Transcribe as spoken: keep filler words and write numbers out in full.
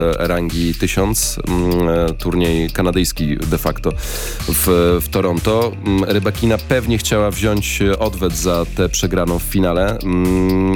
rangi tysiąc, turniej kanadyjski de facto w, w Toronto. Rybakina pewnie chciała wziąć odwet za tę przegraną w finale.